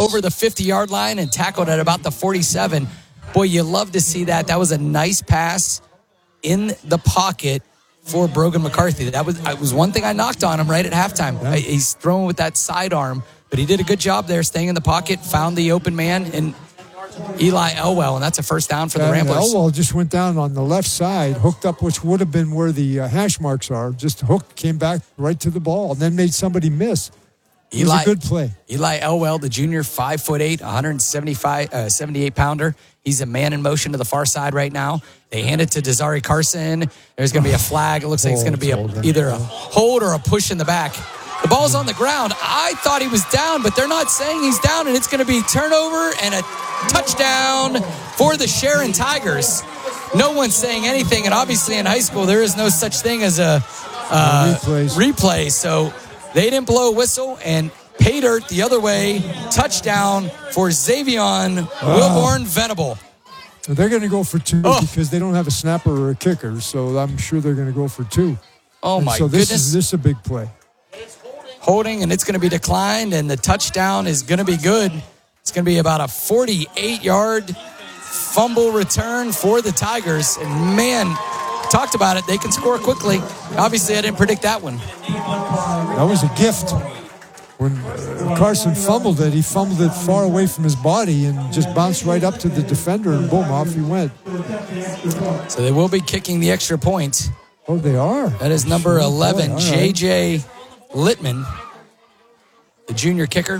over the 50-yard line and tackled at about the 47. Boy, you love to see that. That was a nice pass in the pocket for Brogan McCarthy. That was one thing I knocked on him right at halftime. Yeah. He's throwing with that sidearm, but he did a good job there, staying in the pocket, found the open man, and Eli Elwell, and that's a first down for the Ramblers. Elwell just went down on the left side, hooked up, which would have been where the hash marks are. Just hooked, came back right to the ball, and then made somebody miss. It was a good play. Eli Elwell, the junior, 5'8", 78-pounder. He's a man in motion to the far side right now. They hand it to Desari Carson. There's going to be a flag. It looks like it's going to be either a hold or a push in the back. The ball's on the ground. I thought he was down, but they're not saying he's down, and it's going to be turnover and a touchdown for the Sharon Tigers. No one's saying anything, and obviously in high school there is no such thing as a replay. So they didn't blow a whistle, and pay dirt the other way. Touchdown for Xavion Wilborn Venable. They're going to go for two because they don't have a snapper or a kicker, so I'm sure they're going to go for two. Oh, my so goodness. This is a big play. Holding, and it's going to be declined, and the touchdown is going to be good. It's going to be about a 48-yard fumble return for the Tigers. And, man, talked about it. They can score quickly. Obviously, I didn't predict that one. That was a gift. When Carson fumbled it, he fumbled it far away from his body and just bounced right up to the defender, and boom, off he went. So they will be kicking the extra point. Oh, they are. That is number 11, right. J.J. Littman, the junior kicker.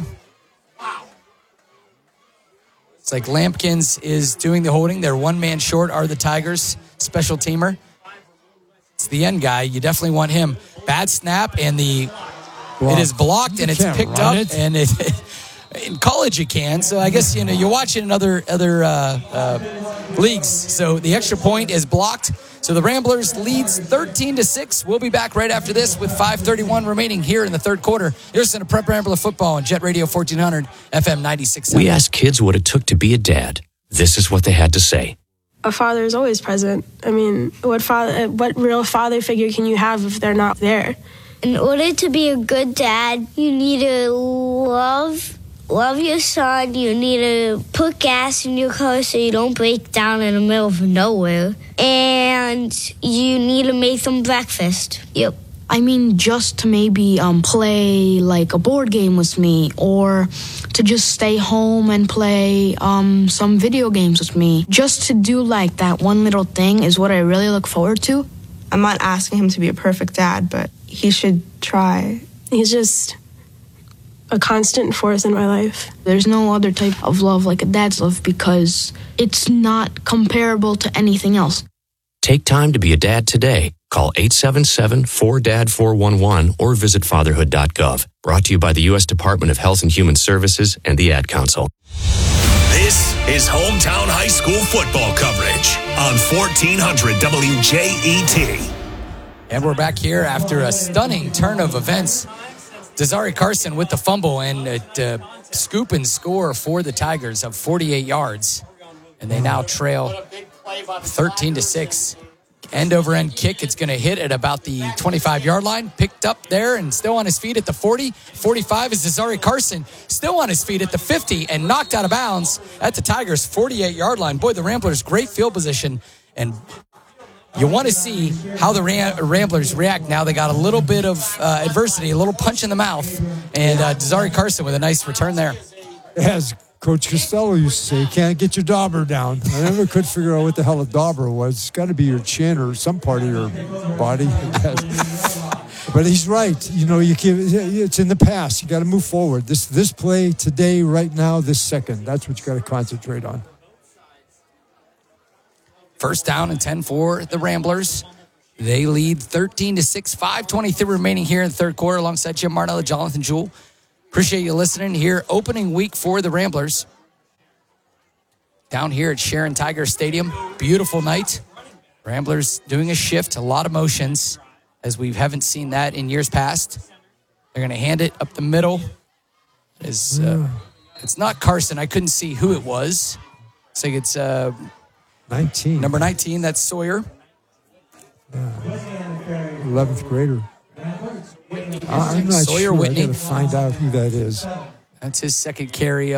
It's like Lampkins is doing the holding. They're one man short are the Tigers. Special teamer. It's the end guy. You definitely want him. Bad snap, and it is blocked, and it's picked up. And in college you can. So I guess you watch it in other leagues. So the extra point is blocked. So the Ramblers leads 13-6. We'll be back right after this with 5:31 remaining here in the third quarter. You're listening to Prep Rambler Football on Jet Radio 1400 FM 96.7. We asked kids what it took to be a dad. This is what they had to say. A father is always present. I mean, what real father figure can you have if they're not there? In order to be a good dad, you need to love your son. You need to put gas in your car so you don't break down in the middle of nowhere. And you need to make them breakfast. Yep. I mean, just to maybe play like a board game with me, or to just stay home and play some video games with me. Just to do like that one little thing is what I really look forward to. I'm not asking him to be a perfect dad, but he should try. He's just a constant force in my life. There's no other type of love like a dad's love because it's not comparable to anything else. Take time to be a dad today. Call 877-4DAD-411 or visit fatherhood.gov. Brought to you by the U.S. Department of Health and Human Services and the Ad Council. This is hometown high school football coverage on 1400 WJET. And we're back here after a stunning turn of events. Desari Carson with the fumble and a scoop and score for the Tigers of 48 yards. And they now trail 13-6. End-over-end kick. It's going to hit at about the 25-yard line. Picked up there and still on his feet at the 40. 45 is Desari Carson. Still on his feet at the 50 and knocked out of bounds at the Tigers' 48-yard line. Boy, the Ramblers, great field position. And you want to see how the Ramblers react now. They got a little bit of adversity, a little punch in the mouth. And Desari Carson with a nice return there. As Coach Costello used to say, you can't get your dauber down. I never could figure out what the hell a dauber was. It's got to be your chin or some part of your body, I guess. But he's right. It's in the past. You got to move forward. This play today, right now, this second, that's what you got to concentrate on. First down and 10 for the Ramblers. They lead 13-6, 5:23 remaining here in the third quarter alongside Jim Marnell and Jonathan Jewell. Appreciate you listening here. Opening week for the Ramblers. Down here at Sharon Tiger Stadium. Beautiful night. Ramblers doing a shift, a lot of motions, as we haven't seen that in years past. They're going to hand it up the middle. It's not Carson. I couldn't see who it was. Looks like it's 19. Number 19, that's Sawyer. 11th grader. I'm not Sawyer sure. Whitney. I got to find out who that is. That's his second carry